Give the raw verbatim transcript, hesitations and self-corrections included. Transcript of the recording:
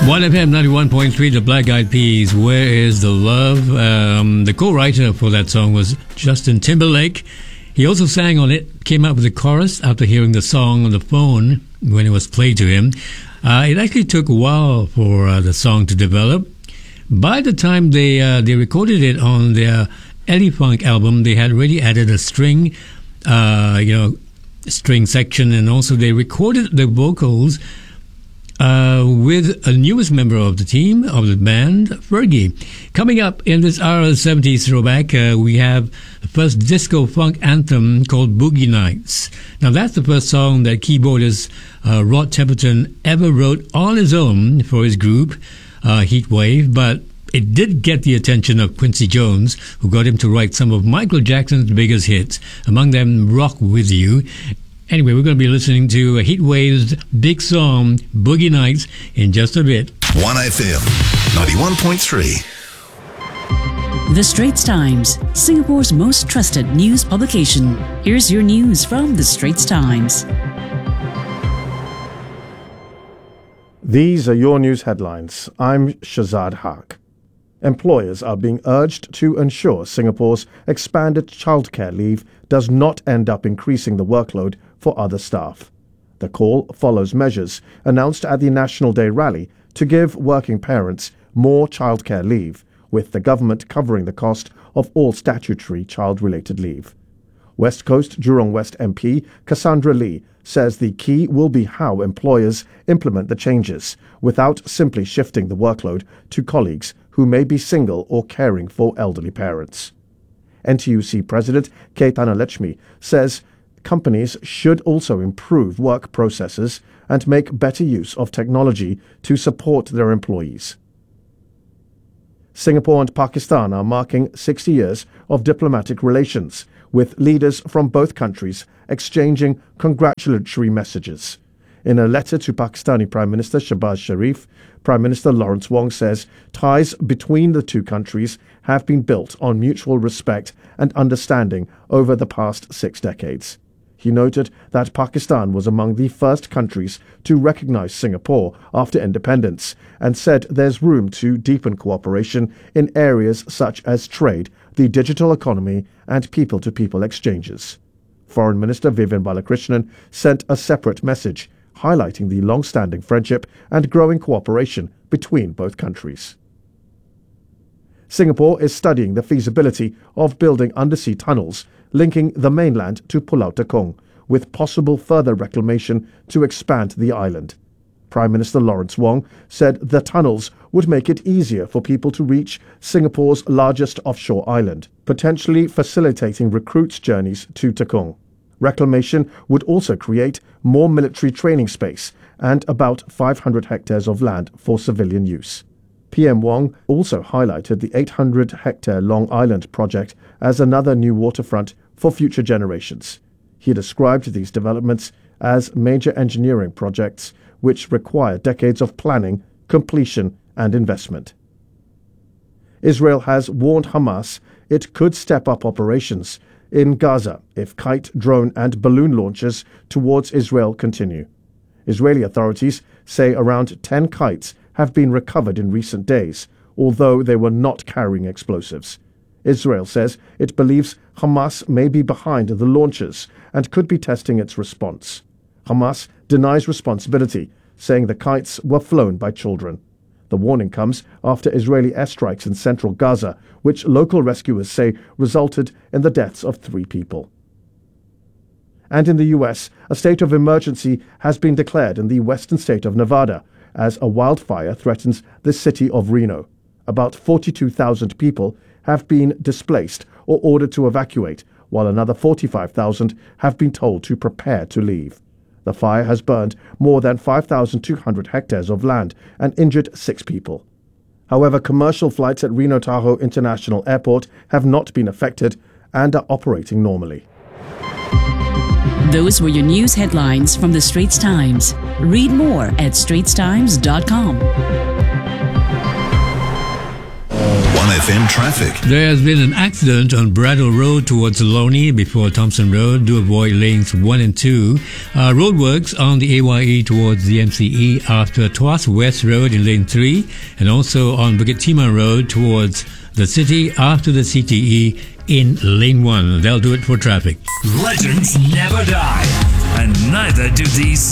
one F M ninety-one point three, the Black Eyed Peas, Where is the Love? Um, the co-writer for that song was Justin Timberlake. He also sang on it, came up with the chorus after hearing the song on the phone when it was played to him. Uh, it actually took a while for uh, the song to develop. By the time they uh, they recorded it on their Elefunk album, they had already added a string, uh, you know, string section, and also they recorded the vocals Uh, with a newest member of the team, of the band, Fergie. Coming up in this R L seventies throwback, uh, we have the first disco funk anthem called Boogie Nights. Now that's the first song that keyboardist uh, Rod Temperton ever wrote on his own for his group, uh, Heatwave, but it did get the attention of Quincy Jones, who got him to write some of Michael Jackson's biggest hits, among them Rock With You. Anyway, we're going to be listening to Heatwave's big song, Boogie Nights, in just a bit. one F M, ninety-one point three. The Straits Times, Singapore's most trusted news publication. Here's your news from The Straits Times. These are your news headlines. I'm Shazad Haq. Employers are being urged to ensure Singapore's expanded childcare leave does not end up increasing the workload for other staff. The call follows measures announced at the National Day rally to give working parents more childcare leave, with the government covering the cost of all statutory child-related leave. West Coast Jurong West M P Cassandra Lee says the key will be how employers implement the changes without simply shifting the workload to colleagues who may be single or caring for elderly parents. N T U C President K. Thanalechmi says companies should also improve work processes and make better use of technology to support their employees. Singapore and Pakistan are marking sixty years of diplomatic relations, with leaders from both countries exchanging congratulatory messages. In a letter to Pakistani Prime Minister Shehbaz Sharif, Prime Minister Lawrence Wong says ties between the two countries have been built on mutual respect and understanding over the past six decades. He noted that Pakistan was among the first countries to recognize Singapore after independence and said there's room to deepen cooperation in areas such as trade, the digital economy, and people-to-people exchanges. Foreign Minister Vivian Balakrishnan sent a separate message highlighting the long-standing friendship and growing cooperation between both countries. Singapore is studying the feasibility of building undersea tunnels linking the mainland to Pulau Tekong, with possible further reclamation to expand the island. Prime Minister Lawrence Wong said the tunnels would make it easier for people to reach Singapore's largest offshore island, potentially facilitating recruits' journeys to Tekong. Reclamation would also create more military training space and about five hundred hectares of land for civilian use. P M Wong also highlighted the eight hundred hectare Long Island project as another new waterfront for future generations. He described these developments as major engineering projects which require decades of planning, completion, and investment. Israel has warned Hamas it could step up operations in Gaza if kite, drone, and balloon launches towards Israel continue. Israeli authorities say around ten kites have been recovered in recent days, although they were not carrying explosives. Israel says it believes Hamas may be behind the launches and could be testing its response. Hamas denies responsibility, saying the kites were flown by children. The warning comes after Israeli airstrikes in central Gaza, which local rescuers say resulted in the deaths of three people. And in the U S, a state of emergency has been declared in the western state of Nevada as a wildfire threatens the city of Reno. About forty-two thousand people have been displaced or ordered to evacuate, while another forty-five thousand have been told to prepare to leave. The fire has burned more than five thousand two hundred hectares of land and injured six people. However, commercial flights at Reno Tahoe International Airport have not been affected and are operating normally. Those were your news headlines from The Straits Times. Read more at straits times dot com. one F M traffic. There has been an accident on Bradwell Road towards Loney before Thompson Road. Do avoid lanes one and two. Uh, roadworks on the A Y E towards the M C E after Tuas West Road in lane three, and also on Bukit Timah Road towards the city after the C T E in lane one. They'll do it for traffic. Legends never die, and neither do these songs.